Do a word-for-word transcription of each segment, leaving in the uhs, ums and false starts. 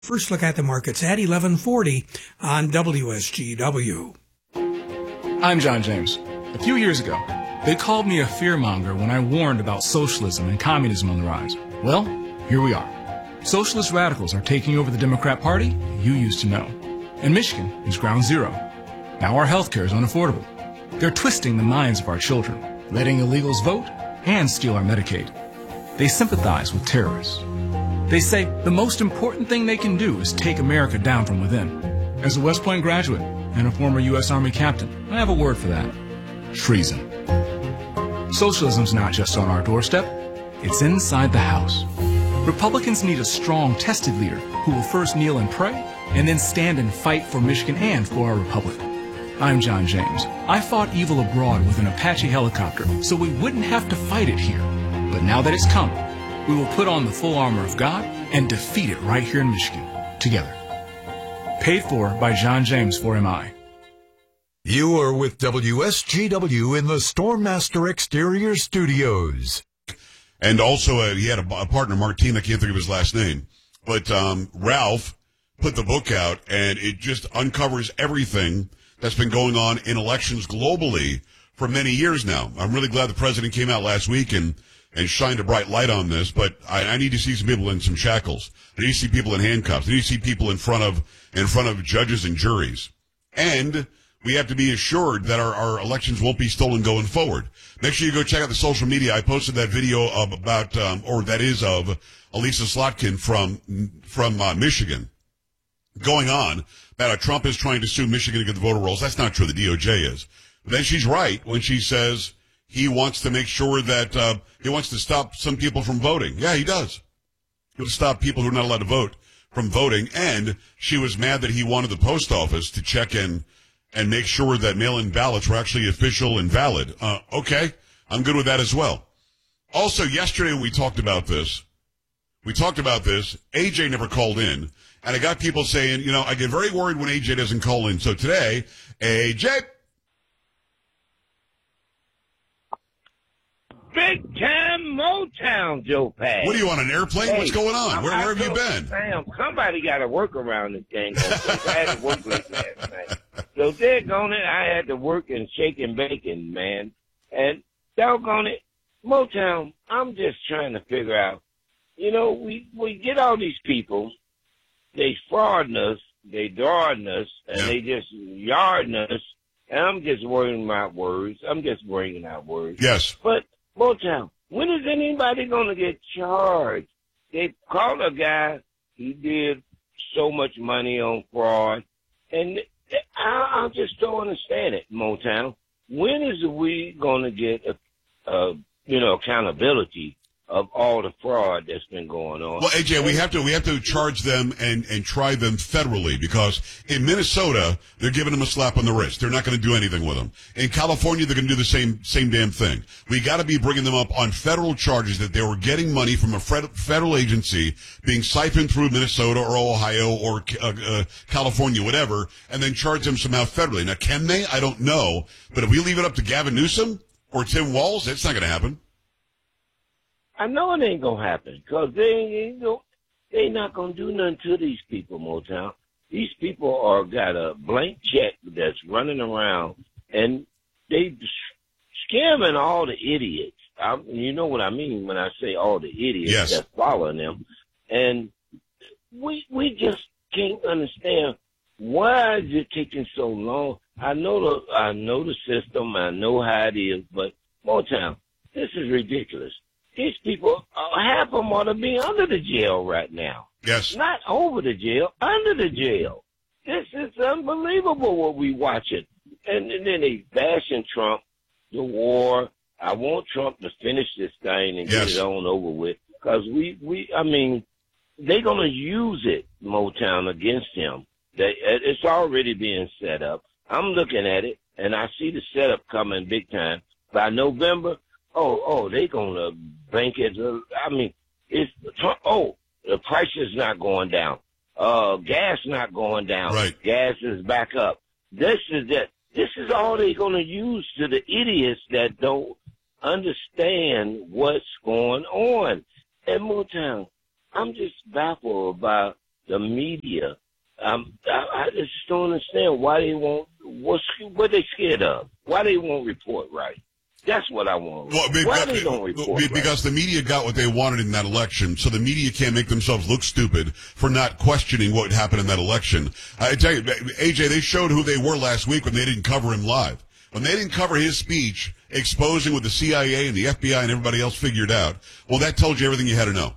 First look at the markets at eleven forty on W S G W. I'm John James. A few years ago, they called me a fearmonger when I warned about socialism and communism on the rise. Well, here we are. Socialist radicals are taking over the Democrat Party you used to know. And Michigan is ground zero. Now our health care is unaffordable. They're twisting the minds of our children, letting illegals vote and steal our Medicaid. They sympathize with terrorists. They say the most important thing they can do is take America down from within. As a West Point graduate and a former U S Army captain, I have a word for that. Treason. Socialism's not just on our doorstep, it's inside the house. Republicans need a strong, tested leader who will first kneel and pray, and then stand and fight for Michigan and for our republic. I'm John James. I fought evil abroad with an Apache helicopter so we wouldn't have to fight it here. But now that it's come, we will put on the full armor of God and defeat it right here in Michigan, together. Paid for by John James for M I. You are with W S G W in the Stormmaster Exterior Studios. And also, uh, he had a, a partner, Martin, I can't think of his last name, but um, Ralph put the book out, and it just uncovers everything that's been going on in elections globally for many years now. I'm really glad the president came out last week and, and shined a bright light on this, but I, I need to see some people in some shackles. I need to see people in handcuffs. I need to see people in front of in front of judges and juries. And we have to be assured that our, our elections won't be stolen going forward. Make sure you go check out the social media. I posted that video of about, um, or that is of Elisa Slotkin from from uh, Michigan, going on that uh, Trump is trying to sue Michigan to get the voter rolls. That's not true. The D O J is. But then she's right when she says he wants to make sure that uh, he wants to stop some people from voting. Yeah, he does. He'll stop people who are not allowed to vote from voting. And she was mad that he wanted the post office to check in and make sure that mail-in ballots were actually official and valid. Uh, okay, I'm good with that as well. Also, yesterday we talked about this. We talked about this. A J never called in. And I got people saying, you know, I get very worried when A J doesn't call in. So today, A J. Big time Motown, Joe Pass. What are you, on an airplane? Hey, What's going on? Where, I, I where have you told, been? Damn, somebody got to work around this thing. I had to work late last night. So doggone it, I had to work and shake and bacon, man. And doggone it, Motown, I'm just trying to figure out, you know, we, we get all these people, they frauding us, they drawing us, and yeah. they just yarding us, and I'm just worrying about words. I'm just bringing out words. Yes. But, Motown, when is anybody going to get charged? They called a guy, he did so much money on fraud, and I, I just don't understand it, Motown. When is we going to get, a, a, you know, accountability of all the fraud that's been going on? Well, A J, we have to we have to charge them and, and try them federally, because in Minnesota, they're giving them a slap on the wrist. They're not going to do anything with them. In California, they're going to do the same same damn thing. We got to be bringing them up on federal charges that they were getting money from a federal agency being siphoned through Minnesota or Ohio or uh, uh, California, whatever, and then charge them somehow federally. Now, can they? I don't know. But if we leave it up to Gavin Newsom or Tim Walz, that's not going to happen. I know it ain't gonna happen, because they ain't gonna, they not gonna do nothing to these people, Motown. These people are got a blank check that's running around, and they scamming all the idiots. I, you know what I mean when I say all the idiots yes. that's following them. And we we just can't understand, why is it taking so long. I know the I know the system, I know how it is, but Motown, this is ridiculous. These people, uh, half of them ought to be under the jail right now. Yes. Not over the jail, under the jail. This is unbelievable what we watching. And, and then they bashing Trump, the war. I want Trump to finish this thing and yes. get it on over with. Because we, we, I mean, they're going to use it, Motown, against him. They, it's already being set up. I'm looking at it, and I see the setup coming big time. By November, oh, oh, they gonna bank it. I mean, it's, oh, the price is not going down. Uh, gas not going down. Right. Gas is back up. This is that. This is all they're gonna use to the idiots that don't understand what's going on. And Motown, I'm just baffled about the media. Um, I, I just don't understand why they won't. What's what they scared of? Why they won't report right? That's what I want. Well, be, why be, they don't report be, right? Because the media got what they wanted in that election, so the media can't make themselves look stupid for not questioning what happened in that election. I tell you, A J, they showed who they were last week when they didn't cover him live. When they didn't cover his speech, exposing what the C I A and the F B I and everybody else figured out, well, that told you everything you had to know.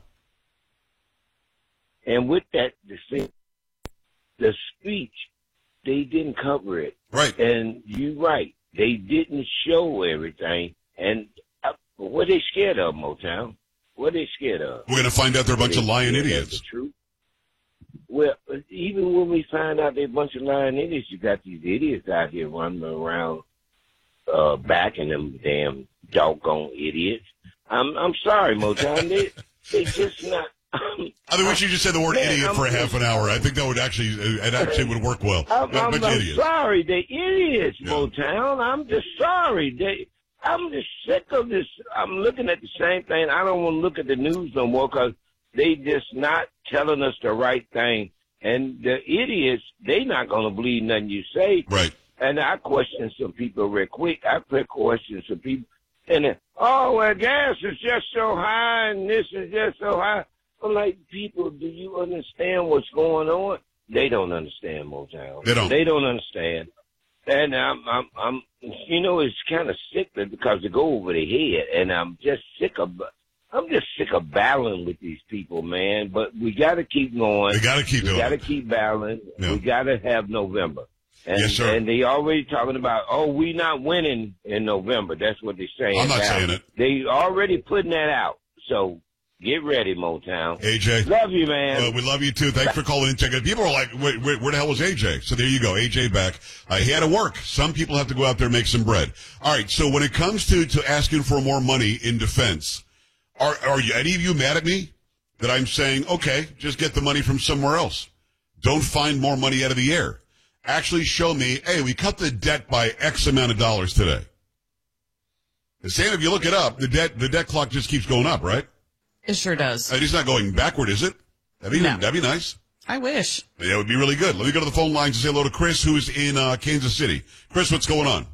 And with that, the, the speech, they didn't cover it. Right. And you're right. They didn't show everything. And uh, what they scared of, Motown? What they scared of? We're going to find out they're a bunch They of lying scared of idiots. the truth? Well, even when we find out they're a bunch of lying idiots, you got these idiots out here running around uh, backing them damn doggone idiots. I'm I'm sorry, Motown. They, they just not. I mean, we should just say the word Man, idiot I'm, for a half an hour. I think that would actually, it actually would work well. I'm, But, I'm, but I'm idiots. sorry, they idiots, Yeah. Motown. I'm just sorry. They, I'm just sick of this. I'm looking at the same thing. I don't want to look at the news no more because they just not telling us the right thing. And the idiots, they not going to believe nothing you say. Right. And I question some people real quick. I put question some people. And then, oh, well, gas is just so high and this is just so high. I'm like, people, do you understand what's going on? They don't understand, Motown. They don't. They don't understand. And I'm, I'm, I'm, you know, it's kind of sick because they go over the head. And I'm just sick of, I'm just sick of battling with these people, man. But we got to keep going. We got to keep We doing got to it. keep battling. Yeah. We got to have November. And, Yes, sir. and they already talking about, oh, we not winning in November. That's what they're saying. I'm not now. saying it. They already putting that out. So get ready, Motown. A J. Love you, man. Uh, we love you too. Thanks for calling in. Checking. People are like, wait, wait, where the hell was A J? So there you go. A J back. Uh, he had to work. Some people have to go out there and make some bread. All right. So when it comes to, to asking for more money in defense, are, are you, any of you mad at me that I'm saying, okay, just get the money from somewhere else? Don't find more money out of the air. Actually show me, hey, we cut the debt by X amount of dollars today. And Sam, if you look it up, the debt, the debt clock just keeps going up, right? It sure does. And it's not going backward, is it? That'd be, No. that'd be nice. I wish. Yeah, it would be really good. Let me go to the phone lines and say hello to Chris, who's in uh, Kansas City. Chris, what's going on?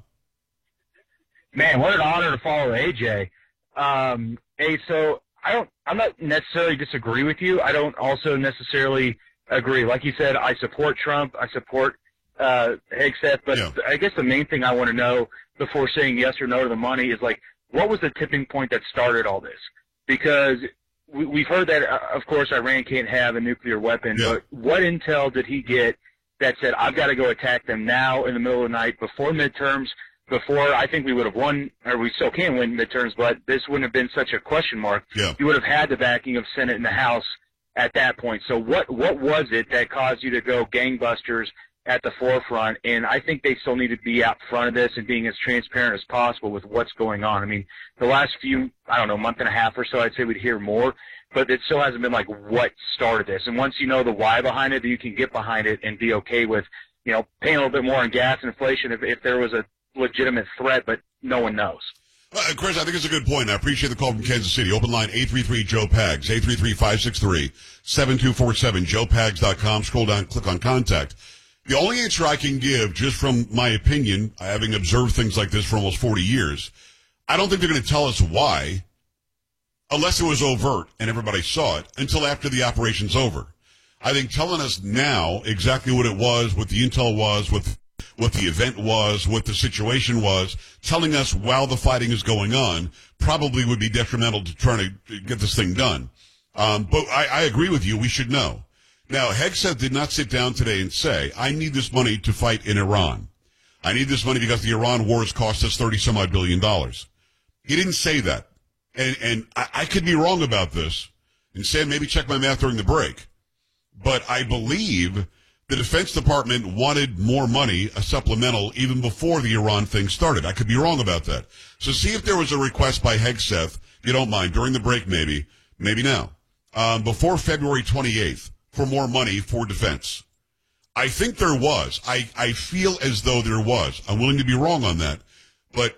Man, what an honor to follow A J. Um, hey, so I don't, I'm not necessarily disagree with you. I don't also necessarily agree. Like you said, I support Trump. I support uh, Hegseth. But Yeah. I guess the main thing I want to know before saying yes or no to the money is, like, what was the tipping point that started all this? Because we, we've heard that, uh, of course, Iran can't have a nuclear weapon. Yeah. But what intel did he get that said, I've got to go attack them now in the middle of the night before midterms? Before, I think we would have won, or we still can win midterms, but this wouldn't have been such a question mark. Yeah. You would have had the backing of Senate and the House at that point. So what what was it that caused you to go gangbusters at the forefront? And I think they still need to be out front of this and being as transparent as possible with what's going on. I mean, the last few, I don't know, month and a half or so, I'd say we'd hear more, but it still hasn't been like what started this. And once you know the why behind it, you can get behind it and be okay with, you know, paying a little bit more on gas and inflation if, if there was a legitimate threat, but no one knows. Uh, Chris, I think it's a good point. I appreciate the call from Kansas City. Open line eight three three Joe Pags, eight three three, five six three, seven two four seven, joe pags dot com. Scroll down, click on contact. The only answer I can give, just from my opinion, having observed things like this for almost forty years, I don't think they're going to tell us why, unless it was overt and everybody saw it, until after the operation's over. I think telling us now exactly what it was, what the intel was, what what the event was, what the situation was, telling us while the fighting is going on, probably would be detrimental to trying to get this thing done. Um, but I, I agree with you. We should know. Now, Hegseth did not sit down today and say, I need this money to fight in Iran. I need this money because the Iran wars cost us thirty some odd billion dollars. He didn't say that. And, and I, I could be wrong about this. And Sam, maybe check my math during the break. But I believe the Defense Department wanted more money, a supplemental, even before the Iran thing started. I could be wrong about that. So see if there was a request by Hegseth, if you don't mind, during the break maybe, maybe now, um, before February twenty-eighth for more money for defense. I think there was. I, I feel as though there was. I'm willing to be wrong on that. But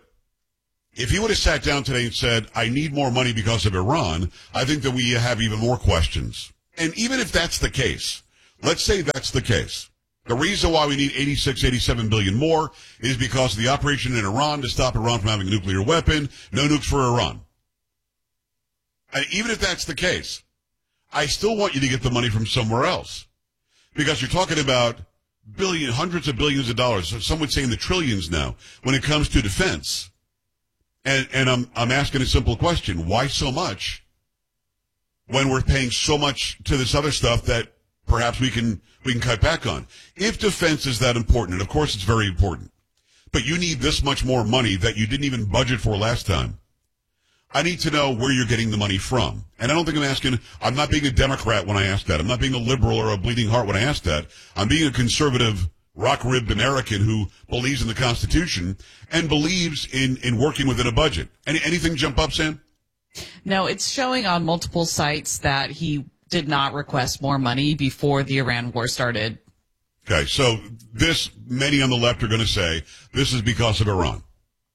if he would have sat down today and said, I need more money because of Iran, I think that we have even more questions. And even if that's the case, Let's say that's the case. The reason why we need eighty-six, eighty-seven billion more is because of the operation in Iran to stop Iran from having a nuclear weapon. No nukes for Iran. And even if that's the case, I still want you to get the money from somewhere else. Because you're talking about billion, hundreds of billions of dollars. Some would say in the trillions now when it comes to defense. And, and I'm, I'm asking a simple question. Why so much when we're paying so much to this other stuff that perhaps we can, we can cut back on? If defense is that important, and of course it's very important, but you need this much more money that you didn't even budget for last time, I need to know where you're getting the money from. And I don't think I'm asking, I'm not being a Democrat when I ask that. I'm not being a liberal or a bleeding heart when I ask that. I'm being a conservative, rock-ribbed American who believes in the Constitution and believes in, in working within a budget. Any, anything jump up, Sam? No, it's showing on multiple sites that he did not request more money before the Iran war started. Okay, so this, many on the left are going to say, this is because of Iran.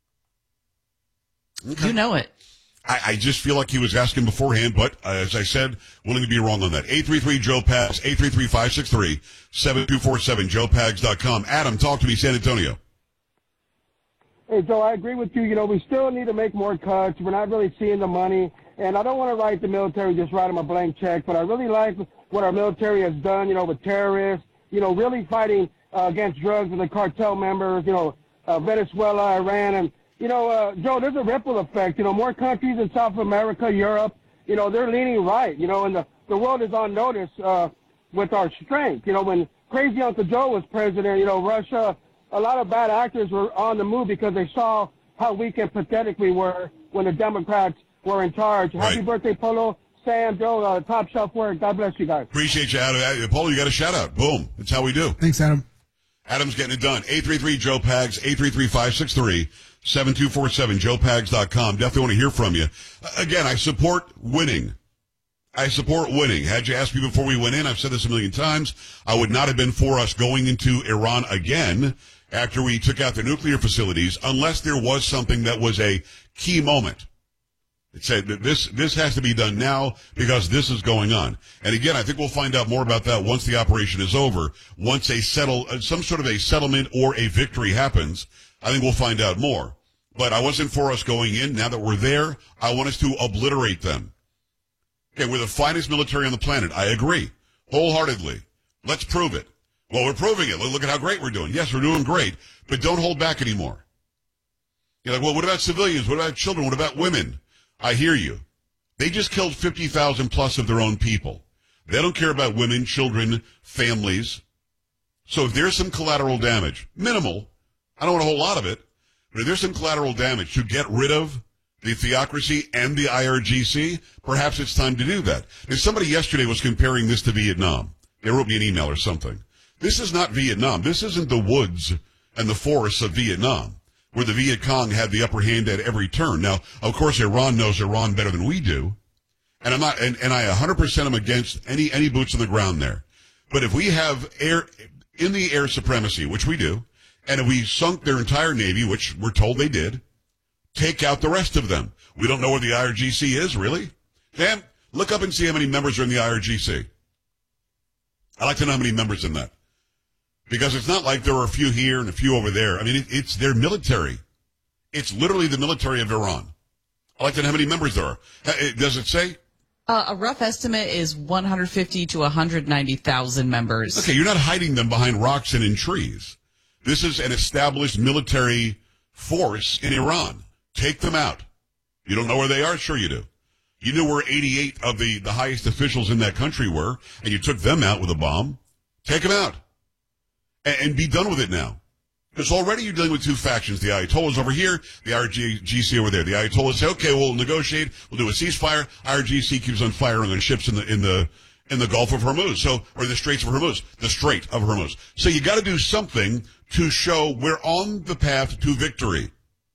Okay. You know it. I, I just feel like he was asking beforehand, but uh, as I said, willing to be wrong on that. eight three three, Joe Pags, eight three three, five six three, seven two four seven, joe pags dot com. Adam, talk to me, San Antonio. Hey, Joe, I agree with you. You know, we still need to make more cuts. We're not really seeing the money. And I don't want to write the military, just write them a blank check, but I really like what our military has done, you know, with terrorists, you know, really fighting uh, against drugs with the cartel members, you know, uh, Venezuela, Iran, and You know, uh, Joe, there's a ripple effect. You know, more countries in South America, Europe, you know, they're leaning right, you know, and the, the world is on notice uh, with our strength. You know, when crazy Uncle Joe was president, you know, Russia, a lot of bad actors were on the move because they saw how weak and pathetic we were when the Democrats were in charge. Right. Happy birthday, Polo, Sam, Joe, uh, top shelf work. God bless you guys. Appreciate you, Adam. Polo, you got a shout out. Boom. That's how we do. Thanks, Adam. Adam's getting it done. eight three three, Joe Pags, eight three three, five six three, seven two four seven, joe pags dot com. Definitely want to hear from you. Again, I support winning. I support winning. Had you asked me before we went in, I've said this a million times, I would not have been for us going into Iran again after we took out their nuclear facilities unless there was something that was a key moment. It said that this, this has to be done now because this is going on. And again, I think we'll find out more about that once the operation is over. Once a settle, some sort of a settlement or a victory happens, I think we'll find out more. But I wasn't for us going in. Now that we're there, I want us to obliterate them. Okay, we're the finest military on the planet. I agree. Wholeheartedly. Let's prove it. Well, we're proving it. Look at how great we're doing. Yes, we're doing great, but don't hold back anymore. You're like, well, what about civilians? What about children? What about women? I hear you. They just killed fifty thousand plus of their own people. They don't care about women, children, families. So if there's some collateral damage, minimal, I don't want a whole lot of it, but if there's some collateral damage to get rid of the theocracy and the I R G C, perhaps it's time to do that. And somebody yesterday was comparing this to Vietnam. They wrote me an email or something. This is not Vietnam. This isn't the woods and the forests of Vietnam, where the Viet Cong had the upper hand at every turn. Now, of course, Iran knows Iran better than we do. And I'm not, and, and I one hundred percent am against any, any boots on the ground there. But if we have air, in the air supremacy, which we do, and if we sunk their entire Navy, which we're told they did, take out the rest of them. We don't know where the I R G C is, really. Damn, look up and see how many members are in the I R G C. I'd like to know how many members in that. Because it's not like there are a few here and a few over there. I mean, it, it's their military. It's literally the military of Iran. I'd like to know how many members there are. Does it say? Uh, a rough estimate is one hundred fifty to one hundred ninety thousand members. Okay, you're not hiding them behind rocks and in trees. This is an established military force in Iran. Take them out. You don't know where they are? Sure you do. You knew where eighty-eight of the, the highest officials in that country were, and you took them out with a bomb. Take them out. And, and be done with it now. Because already you're dealing with two factions. The Ayatollahs over here, the I R G C over there. The Ayatollahs say, okay, we'll negotiate, we'll do a ceasefire. I R G C keeps on firing on ships in the, in the, in the Gulf of Hormuz, so, or the Straits of Hormuz, the Strait of Hormuz. So you gotta do something to show we're on the path to victory.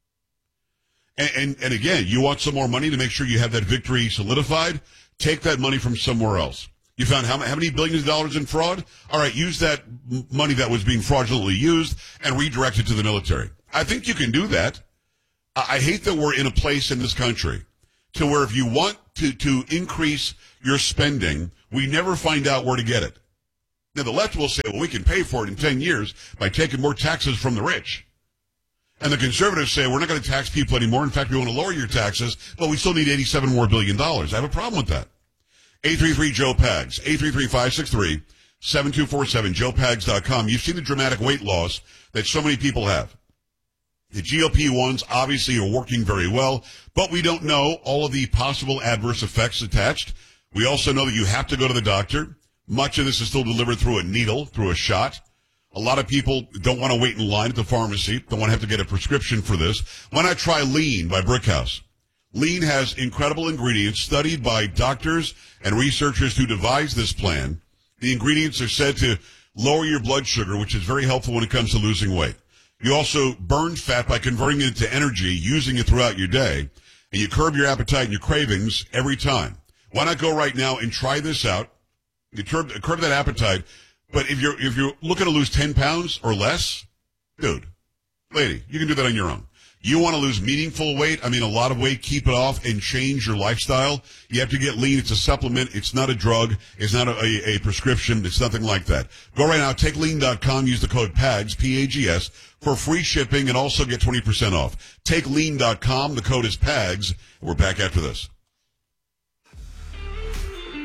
And, and, and again, you want some more money to make sure you have that victory solidified? Take that money from somewhere else. You found how, how many billions of dollars in fraud? All right, use that money that was being fraudulently used and redirect it to the military. I think you can do that. I, I hate that we're in a place in this country to where if you want to, to increase your spending, we never find out where to get it. Now, the left will say, well, we can pay for it in ten years by taking more taxes from the rich. And the conservatives say, we're not going to tax people anymore. In fact, we want to lower your taxes, but we still need eighty-seven more billion dollars. I have a problem with that. eight three three, Joe Pags, eight three three, five six three, seven two four seven, joe pags dot com. You've seen the dramatic weight loss that so many people have. The G L P ones obviously are working very well, but we don't know all of the possible adverse effects attached. We also know that you have to go to the doctor. Much of this is still delivered through a needle, through a shot. A lot of people don't want to wait in line at the pharmacy, don't want to have to get a prescription for this. Why not try Lean by Brickhouse? Lean has incredible ingredients studied by doctors and researchers who devised this plan. The ingredients are said to lower your blood sugar, which is very helpful when it comes to losing weight. You also burn fat by converting it into energy, using it throughout your day, and you curb your appetite and your cravings every time. Why not go right now and try this out? You curb, curb that appetite. But if you're if you're looking to lose ten pounds or less, dude, lady, you can do that on your own. You want to lose meaningful weight, I mean a lot of weight, keep it off and change your lifestyle, you have to get Lean. It's a supplement. It's not a drug. It's not a, a, a prescription. It's nothing like that. Go right now, take lean dot com, use the code PAGS, P A G S, for free shipping and also get twenty percent off. take lean dot com, the code is PAGS. We're back after this.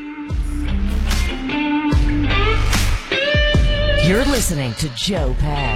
You're listening to Joe Pags.